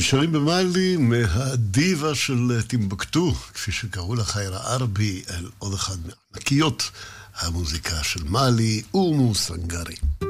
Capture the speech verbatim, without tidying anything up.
נשארים במאלי מהדיבה של טימבקטו, כפי שקראו לה חיירה ערבי, אל עוד אחד מענקיות המוזיקה של מאלי, אומו סנגרי.